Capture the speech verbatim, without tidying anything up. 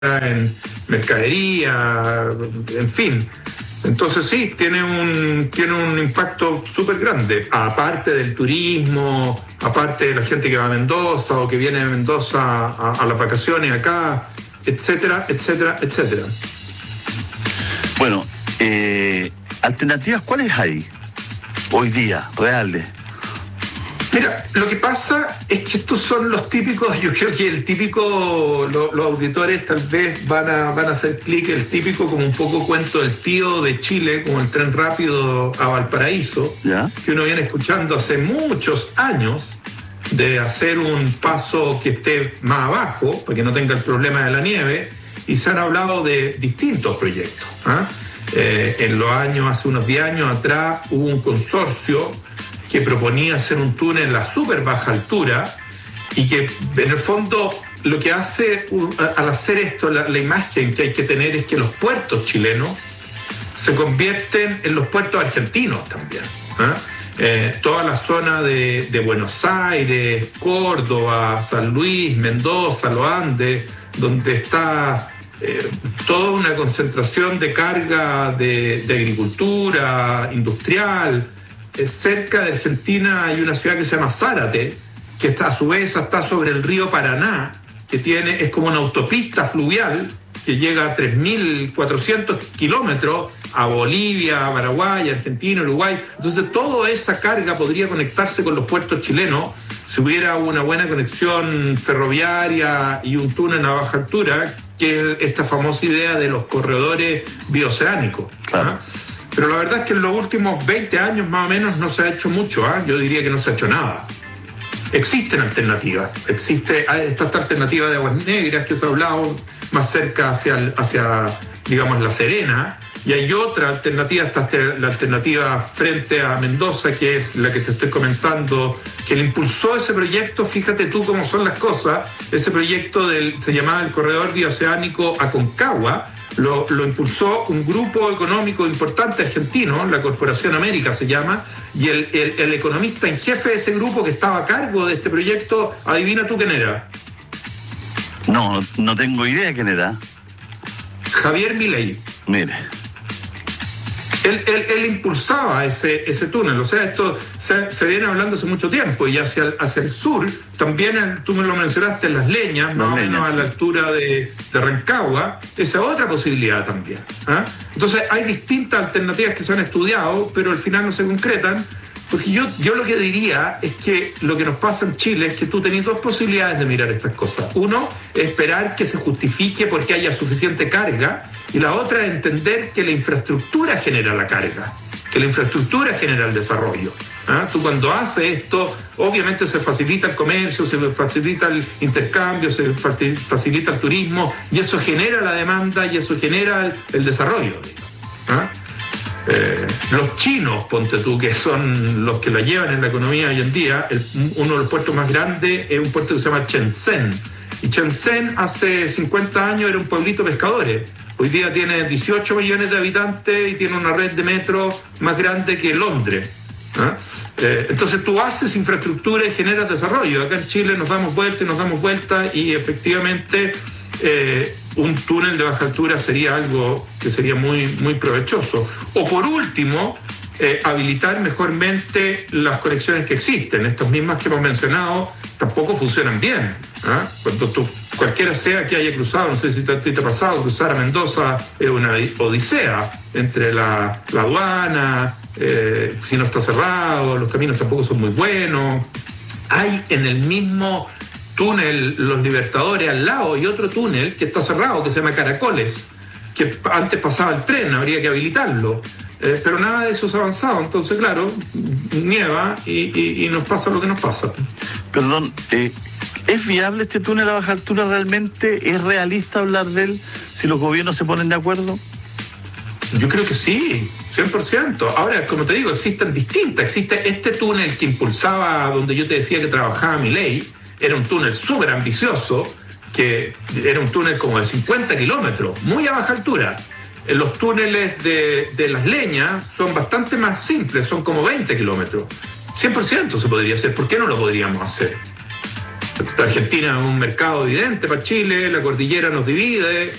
en mercadería, en fin. Entonces sí, tiene un, tiene un impacto súper grande, aparte del turismo, aparte de la gente que va a Mendoza o que viene de Mendoza a, a las vacaciones acá, etcétera, etcétera, etcétera. Bueno, eh, alternativas, ¿cuáles hay hoy día, reales? Mira, lo que pasa es que estos son los típicos, yo creo que el típico, lo, los auditores tal vez van a, van a hacer clic, el típico como un poco cuento del tío de Chile, como el tren rápido a Valparaíso, ¿Ya? Que uno viene escuchando hace muchos años, de hacer un paso que esté más abajo, para que no tenga el problema de la nieve, y se han hablado de distintos proyectos. ¿eh? Eh, en los años, hace unos diez años atrás, hubo un consorcio que proponía hacer un túnel a súper baja altura y que en el fondo lo que hace al hacer esto, la, la imagen que hay que tener es que los puertos chilenos se convierten en los puertos argentinos también. ¿eh? Eh, toda la zona de, de Buenos Aires, Córdoba, San Luis, Mendoza, los Andes, donde está eh, toda una concentración de carga de, de agricultura industrial. Cerca de Argentina hay una ciudad que se llama Zárate, que está, a su vez está sobre el río Paraná, que tiene, es como una autopista fluvial que llega a tres mil cuatrocientos kilómetros a Bolivia, a Paraguay, Argentina, Uruguay. Entonces toda esa carga podría conectarse con los puertos chilenos si hubiera una buena conexión ferroviaria y un túnel a baja altura, que es esta famosa idea de los corredores bioceánicos. Claro. ¿Ah? Pero la verdad es que en los últimos veinte años más o menos no se ha hecho mucho, ¿eh? Yo diría que no se ha hecho nada. Existen alternativas, existe esta alternativa de Aguas Negras que se ha hablado más cerca hacia, hacia digamos, La Serena, y hay otra alternativa, esta, la alternativa frente a Mendoza, que es la que te estoy comentando, que le impulsó ese proyecto, fíjate tú cómo son las cosas, ese proyecto del, se llamaba el Corredor Bioceánico Aconcagua. Lo, lo impulsó un grupo económico importante argentino, la Corporación América se llama, y el, el, el economista en jefe de ese grupo que estaba a cargo de este proyecto, adivina tú quién era. No, no tengo idea quién era. Javier Milei. Mire. Él, él, él impulsaba ese, ese túnel, o sea, esto se, se viene hablando hace mucho tiempo, y hacia el, hacia el sur, también tú me lo mencionaste, en Las Leñas, más o menos a la altura de, de Rancagua, esa otra posibilidad también. ¿eh? Entonces hay distintas alternativas que se han estudiado, pero al final no se concretan, porque yo, yo lo que diría es que lo que nos pasa en Chile es que tú tenés dos posibilidades de mirar estas cosas. Uno, esperar que se justifique porque haya suficiente carga, y la otra es entender que la infraestructura genera la carga, que la infraestructura genera el desarrollo. ¿Ah? Tú cuando haces esto, obviamente se facilita el comercio, se facilita el intercambio, se facilita el turismo, y eso genera la demanda y eso genera el, el desarrollo. ¿Ah? Eh, los chinos, ponte tú, que son los que la llevan en la economía hoy en día, el, uno de los puertos más grandes es un puerto que se llama Shenzhen. Y Shenzhen hace cincuenta años era un pueblito de pescadores. Hoy día tiene dieciocho millones de habitantes y tiene una red de metro más grande que Londres. ¿Ah? Eh, entonces tú haces infraestructura y generas desarrollo. Acá en Chile nos damos vuelta y nos damos vuelta, y efectivamente eh, un túnel de baja altura sería algo que sería muy, muy provechoso. O por último, eh, habilitar mejormente las conexiones que existen. Estas mismas que hemos mencionado tampoco funcionan bien. ¿eh? Cuando tú, cualquiera sea que haya cruzado, no sé si te, te ha pasado, cruzar a Mendoza es una odisea entre la, la aduana, eh, si no está cerrado, los caminos tampoco son muy buenos. Hay en el mismo túnel Los Libertadores al lado y otro túnel que está cerrado, que se llama Caracoles, que antes pasaba el tren, habría que habilitarlo. Eh, pero nada de eso se ha avanzado. Entonces, claro, nieva y, y, y nos pasa lo que nos pasa. Perdón, eh, ¿es viable este túnel a baja altura realmente? ¿Es realista hablar de él si los gobiernos se ponen de acuerdo? Yo creo que sí, cien por ciento. Ahora, como te digo, existen distintas. Existe este túnel que impulsaba, donde yo te decía que trabajaba Milei, era un túnel súper ambicioso, que era un túnel como de cincuenta kilómetros, muy a baja altura. Los túneles de, de Las Leñas son bastante más simples, son como veinte kilómetros. cien por ciento se podría hacer. ¿Por qué no lo podríamos hacer? La Argentina es un mercado evidente para Chile, la cordillera nos divide,